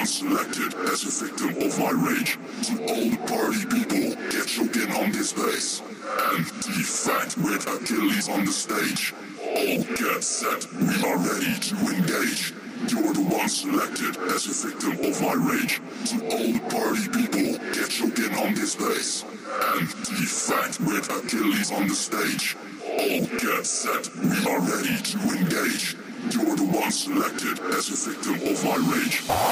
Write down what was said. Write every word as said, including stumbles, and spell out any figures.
one selected as a victim of my rage. So all the party people, get choking on this bass. And defect with Achilles on the stage. All get set, we are ready to engage. You're the one selected as a victim of my rage. So all the party people, get choking on this bass. And defect with Achilles on the stage. All get set, we are ready to engage. You're the one selected as a victim of my rage.